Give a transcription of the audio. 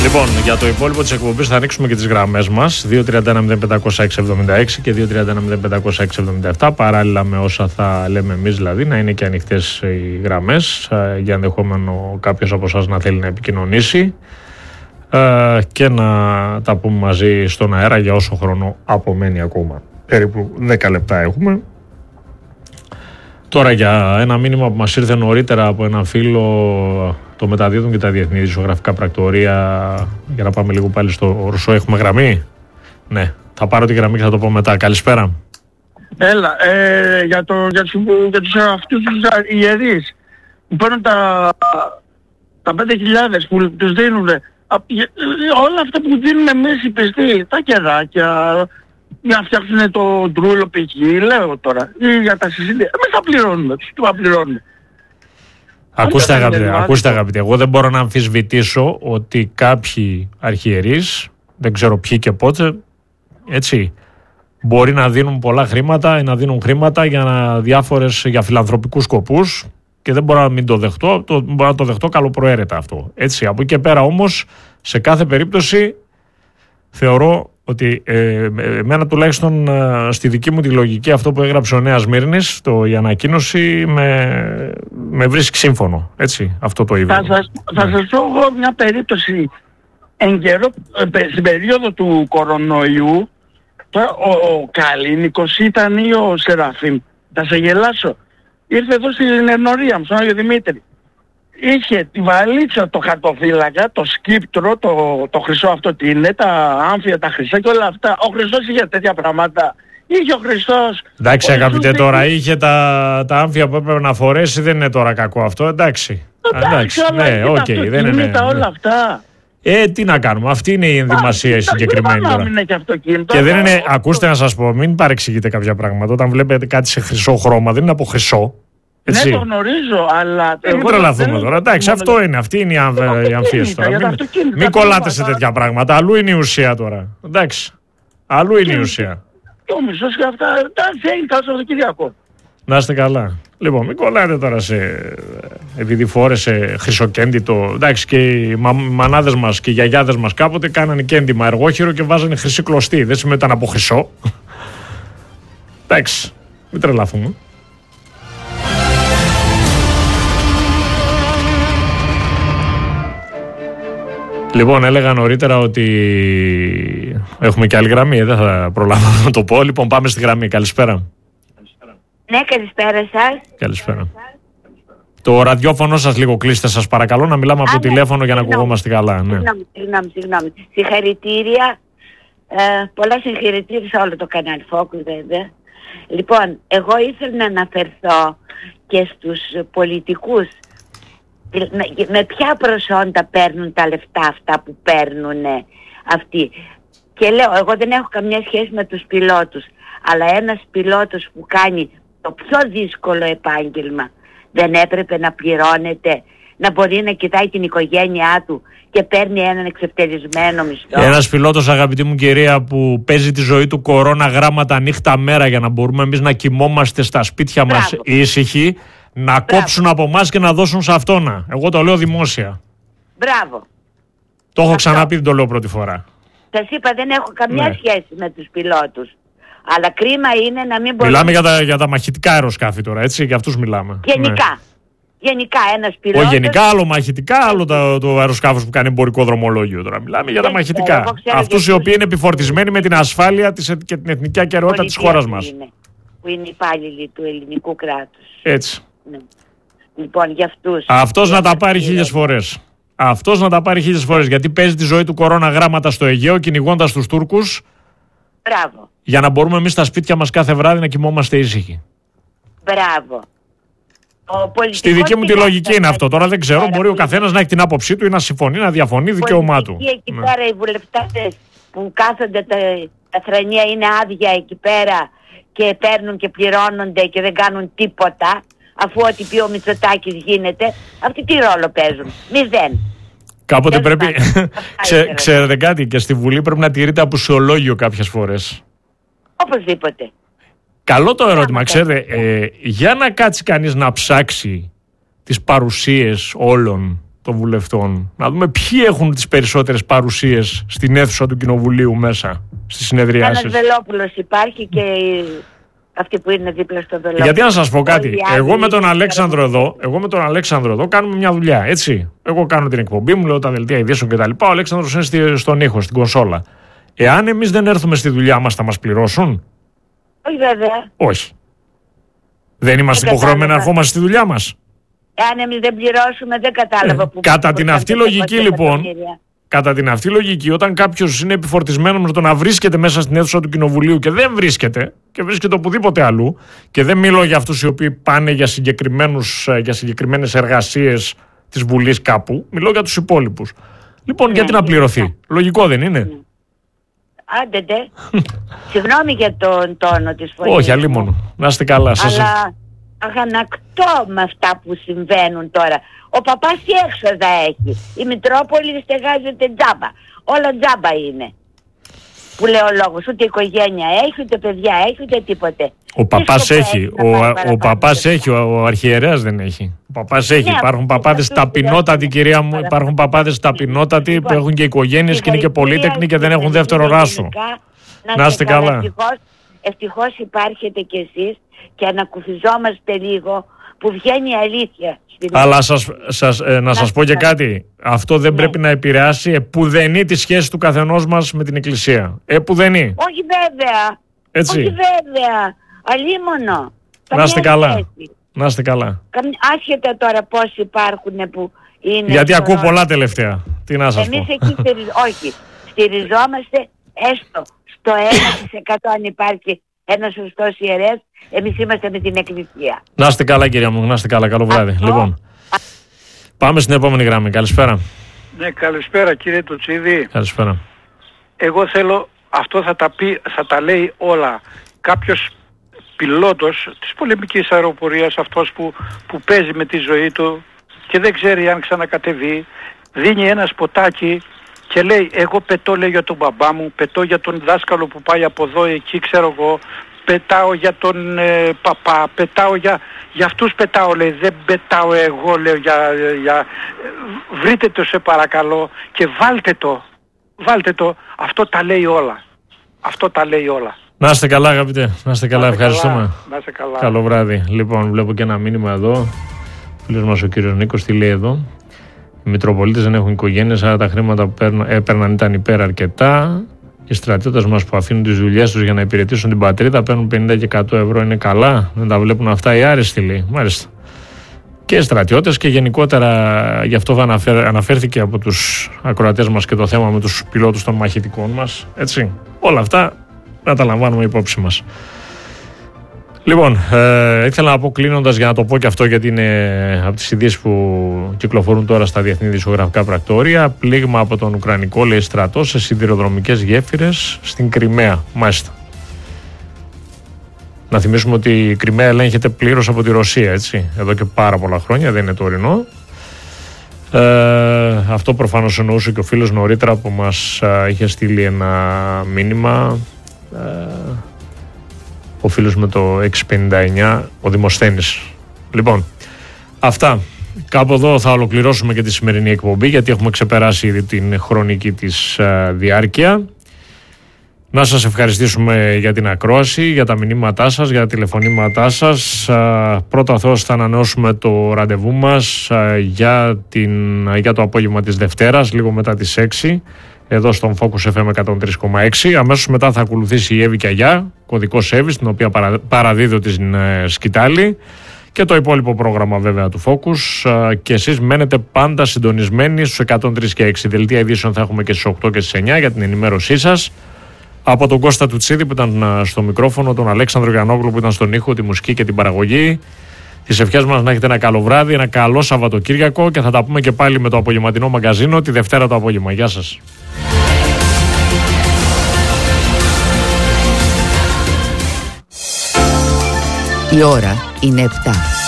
Λοιπόν, για το υπόλοιπο της εκπομπής θα ανοίξουμε και τις γραμμές μας 231-0500-676 και 231-0500-677, παράλληλα με όσα θα λέμε εμείς, δηλαδή να είναι και ανοιχτές οι γραμμές για ενδεχόμενο κάποιος από εσάς να θέλει να επικοινωνήσει και να τα πούμε μαζί στον αέρα για όσο χρόνο απομένει ακόμα. Περίπου 10 λεπτά έχουμε. Τώρα για ένα μήνυμα που μας ήρθε νωρίτερα από έναν φίλο, το μεταδίδουν και τα διεθνή δημοσιογραφικά πρακτορία, για να πάμε λίγο πάλι στο Ρωσό. Έχουμε γραμμή? Ναι, θα πάρω τη γραμμή και θα το πω μετά. Καλησπέρα. Έλα, για τους αυτούς τους ιερείς που παίρνουν τα 5.000 που τους δίνουν, όλα αυτά που δίνουμε εμείς οι πιστοί, τα κεράκια, για να φτιάξουν το ντρούλο π.χ. λέω τώρα, ή για τα συσίδια, εμείς θα πληρώνουμε, τους θα πληρώνουμε. Ακούστε αγαπητέ, εγώ δεν μπορώ να αμφισβητήσω ότι κάποιοι αρχιερείς, δεν ξέρω ποιοι και πότε, έτσι, μπορεί να δίνουν πολλά χρήματα ή να δίνουν χρήματα για φιλανθρωπικούς σκοπούς και δεν μπορώ να μην το δεχτώ, μπορώ να το δεχτώ καλοπροαίρετα αυτό. Έτσι, από εκεί και πέρα όμως, σε κάθε περίπτωση θεωρώ ότι εμένα τουλάχιστον στη δική μου τη λογική, αυτό που έγραψε ο Νέας Μύρνης, η ανακοίνωση με βρίσκει σύμφωνο. Έτσι, αυτό το είδα. Θα σας πω εγώ μια περίπτωση. Στην περίοδο του κορονοϊού, ο Καλίνικος ήταν ή ο Σεραφείμ. Θα σε γελάσω. Ήρθε εδώ στην Ενορία μου, στον Άγιο Δημήτρη. Είχε τη βαλίτσα, το χαρτοφύλακα, το σκύπτρο, το χρυσό αυτό τι είναι, τα άμφια, τα χρυσά και όλα αυτά. Ο Χριστός είχε τέτοια πράγματα. Είχε ο Χριστός. Εντάξει αγαπητέ, τώρα είχε τα άμφια που έπρεπε να φορέσει, δεν είναι τώρα κακό αυτό, εντάξει. Εντάξει, ναι, okay, δεν είναι. Όλα αυτά. Τι να κάνουμε, αυτή είναι η ενδυμασία η συγκεκριμένη τώρα. Και δεν είναι, ακούστε να σας πω, μην παρεξηγείτε κάποια πράγματα. Όταν βλέπετε κάτι σε χρυσό χρώμα, δεν είναι από χρυσό. Έτσι. Ναι, το γνωρίζω, αλλά... Μην τρελαθούμε τώρα. Εντάξει, αυτό είναι. Αυτή είναι η αμφίεση τώρα. Μην κολλάτε σε τέτοια πράγματα. Αλλού είναι η ουσία τώρα. Εντάξει. Αλλού είναι η ουσία. Και ο μισός και αυτά. Εντάξει, είναι καλό Σαββατοκύριακο. Να είστε καλά. Λοιπόν, μην κολλάτε τώρα επειδή φόρεσε χρυσοκέντητο. Εντάξει, και οι μανάδες μας και οι γιαγιάδες μας κάποτε κάνανε κέντημα εργόχειρο και βάζανε χρυσή κλωστή. Δεν σημαίνει ότι ήταν από χρυσό. Εντάξει, μην τρελαθούμε. Λοιπόν, έλεγα νωρίτερα ότι έχουμε και άλλη γραμμή, δεν θα προλάβω να το πω. Λοιπόν, πάμε στη γραμμή. Καλησπέρα. Ναι, καλησπέρα σας. Καλησπέρα. Το ραδιόφωνο σας λίγο κλείστε, σας παρακαλώ, να μιλάμε από τηλέφωνο για να ακουγόμαστε καλά. Ναι. Συγγνώμη. Συγχαρητήρια. Πολλά συγχαρητήρια σε όλο το κανάλι Focus, βέβαια. Λοιπόν, εγώ ήθελα να αναφερθώ και στους πολιτικούς. Με ποια προσόντα παίρνουν τα λεφτά αυτά που παίρνουν αυτοί. Και λέω, εγώ δεν έχω καμιά σχέση με τους πιλότους, αλλά ένας πιλότος που κάνει το πιο δύσκολο επάγγελμα δεν έπρεπε να πληρώνεται, να μπορεί να κοιτάει την οικογένειά του και παίρνει έναν εξευτελισμένο μισθό. Ένας πιλότος, αγαπητή μου κυρία, που παίζει τη ζωή του κορώνα γράμματα νύχτα μέρα για να μπορούμε εμείς να κοιμόμαστε στα σπίτια μας ήσυχοι, να κόψουν από εμάς και να δώσουν σε αυτόνα. Εγώ το λέω δημόσια. Μπράβο. Το έχω ξαναπεί, δεν το λέω πρώτη φορά. Σας είπα, δεν έχω καμιά σχέση με τους πιλότους. Αλλά κρίμα είναι να μην μπορούμε... Μιλάμε για τα μαχητικά αεροσκάφη τώρα, έτσι, για αυτούς μιλάμε. Γενικά. Ναι. Γενικά ένας πιλότος... Όχι γενικά, άλλο μαχητικά, άλλο το αεροσκάφος που κάνει εμπορικό δρομολόγιο τώρα. Μιλάμε για τα μαχητικά. Αυτούς οι οποίοι είναι επιφορτισμένοι με την ασφάλεια και την εθνική ακεραιότητα της χώρας μας. Που είναι υπάλληλοι του ελληνικού κράτους. Έτσι. Ναι. Λοιπόν, για αυτούς. Αυτός να τα πάρει 1000 φορές. Αυτός να τα πάρει 1000 φορές. Γιατί παίζει τη ζωή του κορώνα γράμματα στο Αιγαίο, κυνηγώντας τους Τούρκους. Μπράβο. Για να μπορούμε εμείς στα σπίτια μας κάθε βράδυ να κοιμόμαστε ήσυχοι. Μπράβο. Στη δική μου τη λογική είναι αυτό. Τώρα δεν ξέρω. Μπορεί ο καθένας να έχει την άποψή του ή να συμφωνεί, να διαφωνεί, δικαίωμά του. Εκεί πέρα οι βουλευτές που κάθονται, τα θρανία είναι άδεια εκεί πέρα και παίρνουν και πληρώνονται και δεν κάνουν τίποτα, αφού ό,τι πει ο Μητσοτάκης γίνεται, αυτοί τι ρόλο παίζουν? 0. Κάποτε πρέπει, ξέρετε κάτι, και στη Βουλή πρέπει να τηρείται απουσιολόγιο κάποιες φορές. Οπωσδήποτε. Καλό το ερώτημα, ξέρετε, για να κάτσει κανείς να ψάξει τις παρουσίες όλων των βουλευτών. Να δούμε ποιοι έχουν τις περισσότερες παρουσίες στην αίθουσα του Κοινοβουλίου μέσα, στις συνεδριάσεις. Ένας Βελόπουλος υπάρχει και αυτοί που είναι δίπλα στο Βελόπουλο. Γιατί να σας πω κάτι, εγώ με τον Αλέξανδρο εδώ κάνουμε μια δουλειά, έτσι. Εγώ κάνω την εκπομπή μου, λέω τα δελτία ειδήσεων κτλ. Ο Αλέξανδρος είναι στον ήχο, στην κονσόλα. Εάν εμείς δεν έρθουμε στη δουλειά μας, θα μας πληρώσουν? Όχι βέβαια. Όχι. Δεν είμαστε υποχρεωμένοι να ερχόμαστε στη δουλειά μας? Εάν εμείς δεν πληρώσουμε, δεν κατάλαβα που... Κατά την αυτή λογική λοιπόν, κατά την αυτή λογική, όταν κάποιος είναι επιφορτισμένος με το να βρίσκεται μέσα στην αίθουσα του Κοινοβουλίου και δεν βρίσκεται, και βρίσκεται οπουδήποτε αλλού, και δεν μιλώ για αυτούς οι οποίοι πάνε για συγκεκριμένες εργασίες της Βουλής κάπου, μιλώ για τους υπόλοιπους. Λοιπόν, γιατί να πληρωθεί? Λογικό δεν είναι? Άντε ντε. Συγγνώμη για τον τόνο της φωνής. Όχι, αλλήμον. Να είστε καλά. Αλλά αγανακτώ με αυτά που συμβαίνουν τώρα. Ο παπάς τι έξοδα έχει? Η Μητρόπολη στεγάζεται τζάμπα. Όλα τζάμπα είναι. Που λέει ο λόγος. Ούτε οικογένεια έχει, ούτε παιδιά έχει, ούτε τίποτε. Ο παπάς έχει. Ο παπάς έχει. Ο αρχιερέας δεν έχει. Ο παπάς έχει. Υπάρχουν παπάδες ταπεινότατοι, κυρία μου. Υπάρχουν παπάδες ταπεινότατοι που έχουν και οικογένειες και είναι και πολύτεκνοι και δεν έχουν δεύτερο ράσο. Να είστε καλά. Ευτυχώς υπάρχετε κι εσείς και ανακουφιζόμαστε λίγο που βγαίνει η αλήθεια. Αλλά να σας πω και κάτι. Αυτό δεν πρέπει να επηρεάσει επουδενή τη σχέση του καθενός μας με την Εκκλησία. Επουδενή. Όχι βέβαια. Έτσι. Όχι βέβαια. Αλίμονο. Να είστε καλά. Να είστε καλά. Άσχετα τώρα πώς υπάρχουν που είναι... Γιατί ακούω πολλά τελευταία. Τι να σας πω. Εμείς εκεί όχι. Στηριζόμαστε έστω στο 1% αν υπάρχει ένας σωστός ιερέας. Εμείς είμαστε με την Εκκλησία. Να είστε καλά, κυρία μου. Να είστε καλά. Καλό βράδυ. Λοιπόν, πάμε στην επόμενη γραμμή. Καλησπέρα. Ναι, καλησπέρα κύριε Τουτσίδη. Καλησπέρα. Εγώ θέλω, αυτό θα τα λέει όλα. Κάποιος πιλότος της πολεμικής αεροπορίας, αυτός που παίζει με τη ζωή του και δεν ξέρει αν ξανακατεβεί, δίνει ένα σποτάκι και λέει, εγώ πετώ, λέει, για τον μπαμπά μου, πετώ για τον δάσκαλο που πάει από εδώ εκεί, ξέρω εγώ, πετάω για τον παπά, πετάω για αυτούς, πετάω, λέει, δεν πετάω εγώ, λέω, βρείτε το σε παρακαλώ και βάλτε το, αυτό τα λέει όλα. Αυτό τα λέει όλα. Να είστε καλά, αγαπητέ. Να είστε καλά, ευχαριστούμε. Να είστε καλά. Καλό βράδυ. Λοιπόν, βλέπω και ένα μήνυμα εδώ. Ο φίλος μας ο κύριος Νίκος τι λέει εδώ? Οι Μητροπολίτες δεν έχουν οικογένειες, άρα τα χρήματα που έπαιρναν ήταν υπεραρκετά. Οι στρατιώτες μας που αφήνουν τις δουλειές τους για να υπηρετήσουν την πατρίδα παίρνουν 50 και 100 ευρώ. Είναι καλά? Δεν τα βλέπουν αυτά οι άρεστοι, λέει. Μάλιστα. Και στρατιώτες και γενικότερα, γι' αυτό αναφέρθηκε από τους ακροατές μας και το θέμα με τους πιλότους των μαχητικών μας. Έτσι. Όλα αυτά να τα λαμβάνουμε υπόψη μας. Λοιπόν, ήθελα να πω κλείνοντας, για να το πω και αυτό γιατί είναι από τις ειδήσεις που κυκλοφορούν τώρα στα διεθνή δημοσιογραφικά πρακτόρια, πλήγμα από τον Ουκρανικό, λέει, στρατό σε σιδηροδρομικές γέφυρες στην Κριμαία. Μάλιστα. Να θυμίσουμε ότι η Κριμαία ελέγχεται πλήρως από τη Ρωσία, έτσι, εδώ και πάρα πολλά χρόνια, δεν είναι τωρινό. Αυτό προφανώς εννοούσε και ο φίλος νωρίτερα που μας είχε στείλει ένα μήνυμα, ο φίλος με το 659, ο Δημοσθένης. Λοιπόν, αυτά. Κάπου εδώ θα ολοκληρώσουμε και τη σημερινή εκπομπή, γιατί έχουμε ξεπεράσει ήδη την χρονική της διάρκεια. Να σας ευχαριστήσουμε για την ακρόαση, για τα μηνύματά σας, για τα τηλεφωνήματά σας. Πρώτα ο Θεός θα ανανεώσουμε το ραντεβού μας για το απόγευμα της Δευτέρας, λίγο μετά τις 6, εδώ στον Focus FM 103,6. Αμέσως μετά θα ακολουθήσει η Εύη Καγιά, κωδικός Εύης, την οποία παραδίδω την σκητάλη, και το υπόλοιπο πρόγραμμα βέβαια του Focus. Και εσείς μένετε πάντα συντονισμένοι στους 103 και 6. Δελτία ειδήσεων θα έχουμε και στις 8 και στις 9 για την ενημέρωσή σας. Από τον Κώστα Τουτσίδη που ήταν στο μικρόφωνο, τον Αλέξανδρο Γιαννόγλου που ήταν στον ήχο, τη μουσική και την παραγωγή. Τις ευχές μας να έχετε ένα καλό βράδυ, ένα καλό Σαββατοκύριακο, και θα τα πούμε και πάλι με το απογευματινό μαγκαζίνο τη Δευτέρα το απόγευμα. Γεια σας. Η ώρα είναι 7.